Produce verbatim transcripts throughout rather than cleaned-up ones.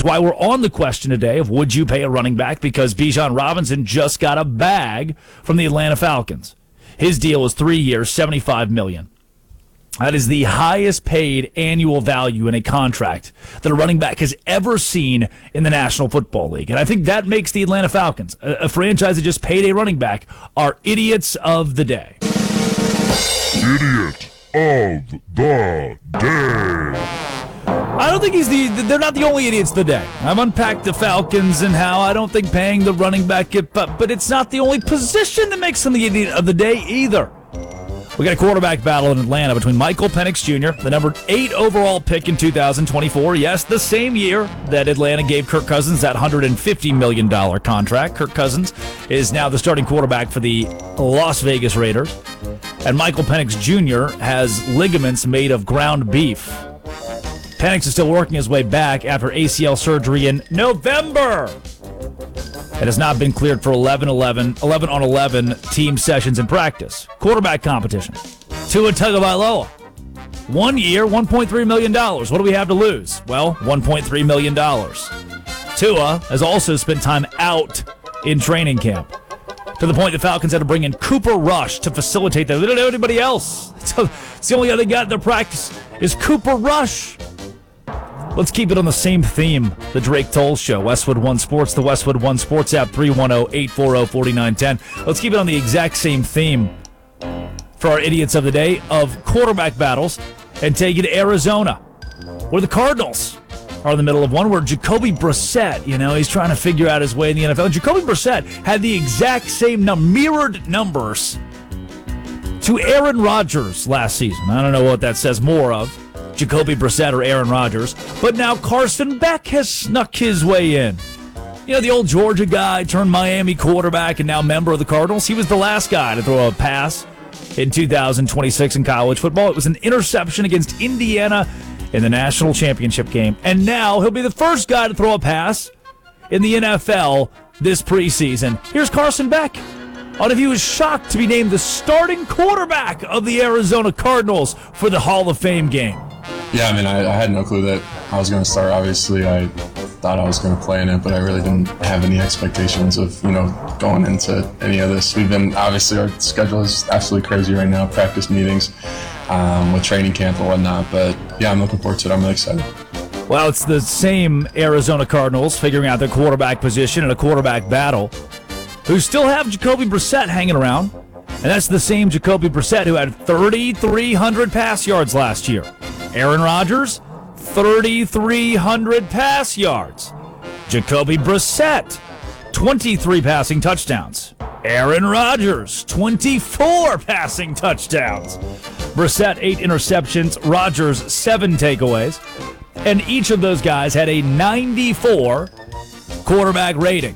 That's why we're on the question today of would you pay a running back, because Bijan Robinson just got a bag from the Atlanta Falcons. His deal was three years, seventy-five million dollars. That is the highest paid annual value in a contract that a running back has ever seen in the National Football League. And I think that makes the Atlanta Falcons, a, a franchise that just paid a running back, our idiots of the day. Idiot of the day. I don't think he's the, they're not the only idiots of the day. I've unpacked the Falcons and how I don't think paying the running back, but, but it's not the only position that makes them the idiot of the day either. We got a quarterback battle in Atlanta between Michael Penix Junior, the number eight overall pick in two thousand twenty-four. Yes, the same year that Atlanta gave Kirk Cousins that one hundred fifty million dollars contract. Kirk Cousins is now the starting quarterback for the Las Vegas Raiders. And Michael Penix Junior has ligaments made of ground beef. Penix is still working his way back after A C L surgery in November. It has not been cleared for eleven eleven, eleven on eleven team sessions in practice. Quarterback competition. Tua Tagovailoa. One year, one point three million dollars. What do we have to lose? Well, one point three million dollars. Tua has also spent time out in training camp, to the point the Falcons had to bring in Cooper Rush to facilitate that. They don't know anybody else. So it's the only guy they got in their practice is Cooper Rush. Let's keep it on the same theme. The Drake Toll Show, Westwood One Sports, the Westwood One Sports app, three one zero, eight four zero, four nine one zero. Let's keep it on the exact same theme for our idiots of the day of quarterback battles and take you to Arizona, where the Cardinals are in the middle of one, where Jacoby Brissett, you know, he's trying to figure out his way in the N F L. And Jacoby Brissett had the exact same num- mirrored numbers to Aaron Rodgers last season. I don't know what that says more of, Jacoby Brissett or Aaron Rodgers, but now Carson Beck has snuck his way in. You know, the old Georgia guy turned Miami quarterback and now member of the Cardinals. He was the last guy to throw a pass in two thousand twenty-six in college football. It was an interception against Indiana in the national championship game. And now he'll be the first guy to throw a pass in the N F L this preseason. Here's Carson Beck on if he was shocked to be named the starting quarterback of the Arizona Cardinals for the Hall of Fame game. Yeah, I mean, I, I had no clue that I was going to start. Obviously, I thought I was going to play in it, but I really didn't have any expectations of, you know, going into any of this. We've been, obviously, our schedule is absolutely crazy right now, practice meetings um, with training camp and whatnot. But, yeah, I'm looking forward to it. I'm really excited. Well, it's the same Arizona Cardinals figuring out their quarterback position in a quarterback battle, who still have Jacoby Brissett hanging around. And that's the same Jacoby Brissett who had thirty-three hundred pass yards last year. Aaron Rodgers, thirty-three hundred pass yards. Jacoby Brissett, twenty-three passing touchdowns. Aaron Rodgers, twenty-four passing touchdowns. Brissett, eight interceptions. Rodgers, seven takeaways. And each of those guys had a ninety-four quarterback rating.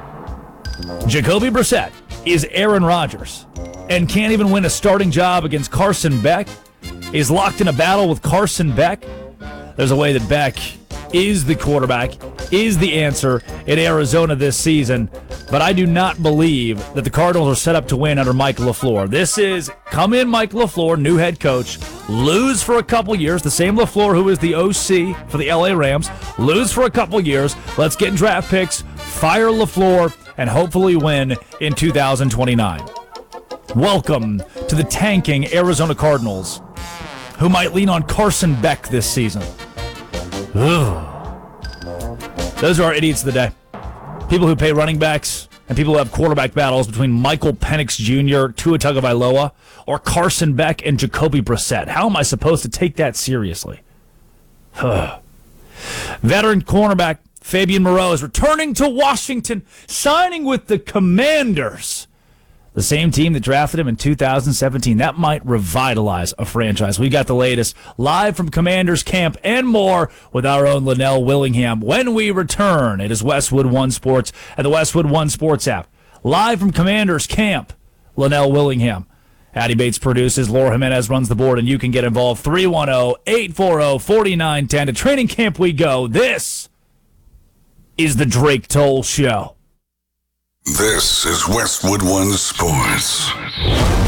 Jacoby Brissett is Aaron Rodgers and can't even win a starting job against Carson Beck. Is locked in a battle with Carson Beck. There's a way that Beck is the quarterback, is the answer in Arizona this season, but I do not believe that the Cardinals are set up to win under Mike LaFleur. This is come in Mike LaFleur, new head coach, lose for a couple years, the same LaFleur who is the O C for the L A Rams, lose for a couple years, let's get draft picks, fire LaFleur, and hopefully win in two thousand twenty-nine. Welcome to the tanking Arizona Cardinals, who might lean on Carson Beck this season. Ugh. Those are our idiots of the day. People who pay running backs and people who have quarterback battles between Michael Penix Junior, Tua Tagovailoa, or Carson Beck and Jacoby Brissett. How am I supposed to take that seriously? Veteran cornerback Fabian Moreau is returning to Washington, signing with the Commanders. The same team that drafted him in two thousand seventeen. That might revitalize a franchise. We got the latest live from Commanders camp and more with our own Linnell Willingham. When we return, it is Westwood One Sports and the Westwood One Sports app. Live from Commanders camp, Linnell Willingham. Addie Bates produces, Laura Jimenez runs the board, and you can get involved. three one zero, eight four zero, four nine one zero. To training camp we go. This is the Drake Toll Show. This is Westwood One Sports.